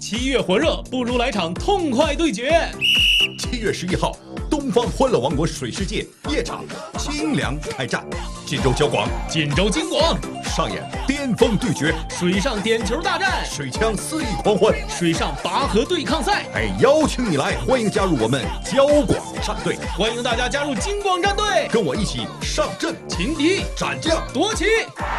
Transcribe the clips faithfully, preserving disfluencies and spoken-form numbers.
七月火热，不如来场痛快对决。 七月十一号，东方欢乐王国水世界夜场清凉开战，锦州交广、 锦州金广上演巅峰对决， 水上点球大战， 水枪肆意狂欢， 水上拔河对抗赛。 哎，邀请你来，欢迎加入我们交广战队， 欢迎大家加入金广战队， 跟我一起上阵擒敌、 斩将、 夺旗。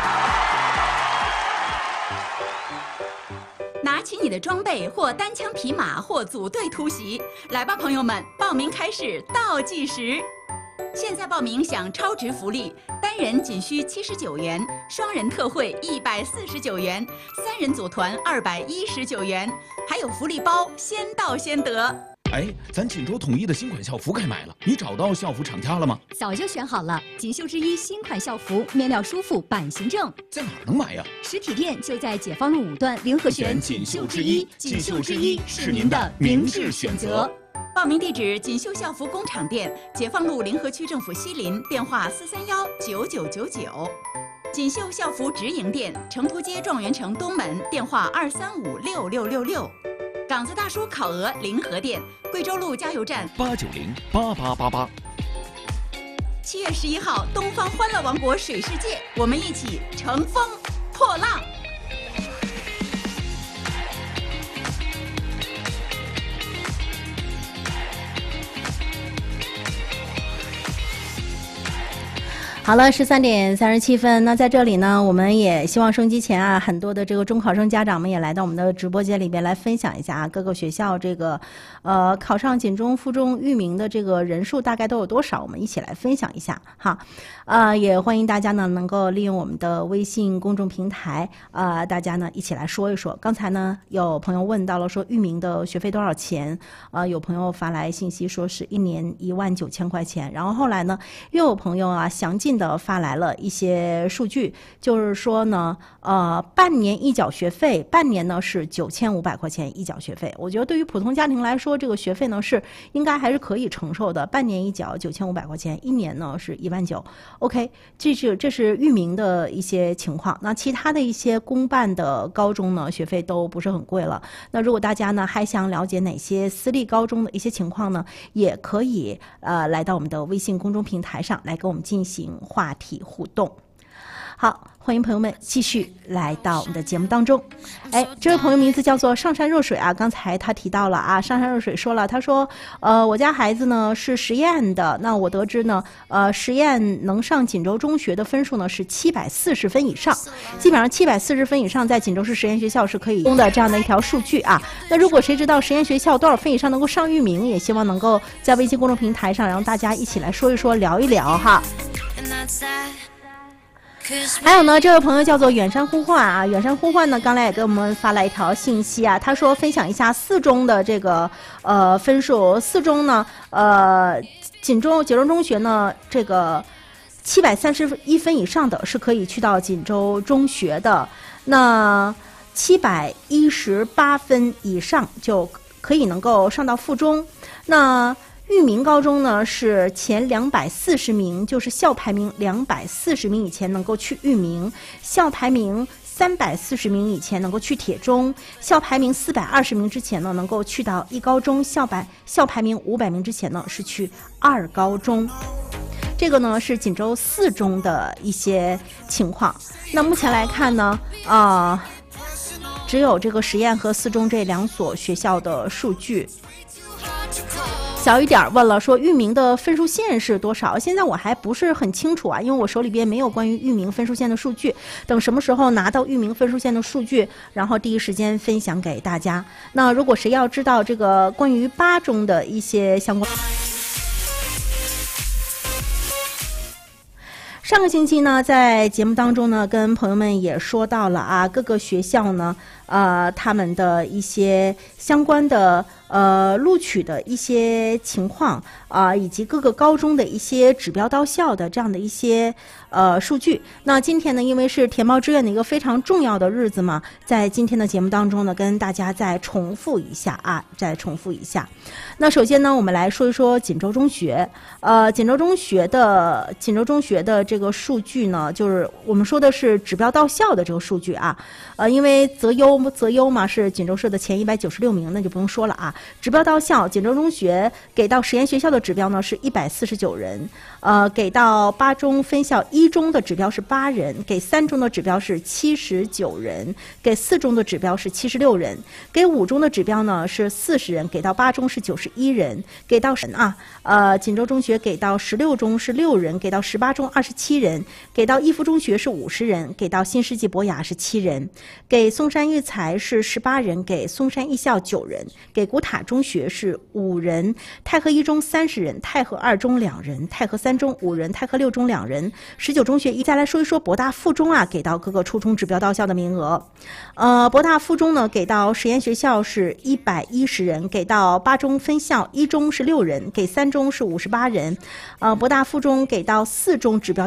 拿起你的装备，或单枪匹马，或组队突袭，来吧，朋友们！报名开始倒计时。现在报名享超值福利，单人仅需七十九元，双人特惠一百四十九元，三人组团二百一十九元，还有福利包，先到先得。 哎，咱锦州统一的新款校服该买了，你找到校服厂家了吗？ 早就选好了，锦绣之一新款校服，面料舒服，版型正。 在哪儿能买呀？ 实体店就在解放路五段联合选锦绣之一， 锦绣之一是您的明智选择。 报名地址：锦绣校服工厂店，解放路临河区政府西邻，电话四三幺九九九九。锦绣校服直营店，成都街状元城东门，电话二三五六六六六。港子大叔烤鹅临河店，贵州路加油站八九零八八八八。 七月十一号，东方欢乐王国水世界，我们一起乘风破浪。 好了，十三点三十七分。那在这里呢，我们也希望收音机前啊，很多的这个中考生家长们也来到我们的直播间里边来分享一下啊，各个学校这个呃考上锦中、附中、育明的这个人数大概都有多少？我们一起来分享一下哈。呃，也欢迎大家呢能够利用我们的微信公众平台，呃，大家呢一起来说一说。刚才呢有朋友问到了说育明的学费多少钱？呃，有朋友发来信息说是一年一万九千块钱，然后后来呢又有朋友啊详尽的发来了一些数据，就是说呢，呃，半年一缴学费，半年呢是九千五百块钱一缴学费。我觉得对于普通家庭来说，这个学费呢是应该还是可以承受的。半年一缴九千五百块钱，一年呢是一万九。OK， 这是这是育明的一些情况。那其他的一些公办的高中呢，学费都不是很贵了。那如果大家呢还想了解哪些私立高中的一些情况呢，也可以呃来到我们的微信公众平台上来跟我们进行话题互动。好，欢迎朋友们继续来到我们的节目当中。哎，这位朋友名字叫做上山若水啊，刚才他提到了啊，上山若水说了，他说，呃，我家孩子呢是实验的，那我得知呢，呃，实验能上锦州中学的分数呢是七百四十分以上，基本上七百四十分以上在锦州市实验学校是可以用的这样的一条数据啊。那如果谁知道实验学校多少分以上能够上育明，也希望能够在微信公众平台上让大家一起来说一说，聊一聊哈。还有呢，这位朋友叫做远山呼唤啊，远山呼唤呢，刚才也给我们发来一条信息啊，他说分享一下四中的这个呃分数，四中呢，呃，锦州锦州中学呢，这个七百三十一分以上的是可以去到锦州中学的，那七百一十八分以上就可以能够上到附中，那。育明高中呢是前两百四十名，就是校排名两百四十名以前能够去育明，校排名三百四十名以前能够去铁中，校排名四百二十名之前呢能够去到一高中，校排校排名五百名之前呢是去二高中。这个呢是锦州四中的一些情况。那目前来看呢，啊、呃，只有这个实验和四中这两所学校的数据。小一点问了说育明的分数线是多少？现在我还不是很清楚啊，因为我手里边没有关于育明分数线的数据。等什么时候拿到育明分数线的数据，然后第一时间分享给大家。那如果谁要知道这个关于八中的一些相关，上个星期呢，在节目当中呢，跟朋友们也说到了啊，各个学校呢，呃，他们的一些相关的。呃，录取的一些情况啊、呃，以及各个高中的一些指标到校的这样的一些呃数据。那今天呢，因为是填报志愿的一个非常重要的日子嘛，在今天的节目当中呢，跟大家再重复一下啊，再重复一下。那首先呢，我们来说一说锦州中学。呃，锦州中学的锦州中学的这这个数据呢，就是我们说的是指标到校的这个数据啊，呃，因为择优择优嘛是锦州市的前一百九十六名，那就不用说了啊。指标到校，锦州中学给到实验学校的指标呢是一百四十九人，呃，给到八中分校一中的指标是八人，给三中的指标是七十九人，给四中的指标是七十六人，给五中的指标呢是四十人，给到八中是九十一人，给到神啊，呃，锦州中学给到十六中是六人，给到十八中二十七人，给到逸夫中学是五十人，给到新世纪博雅是七人，给嵩山育才是十八人，给嵩山艺校九人，给古塔中学是五人，太和一中三十人，太和二中两人，太和三中五人，太和六中两人，十九中学一。再来说一说博大附中啊，给到各个初中指标到校的名额。呃，博大附中呢，给到实验学校是一百一十人，给到八中分校一中是六人，给三中是五十八人。呃，博大附中给到四中指标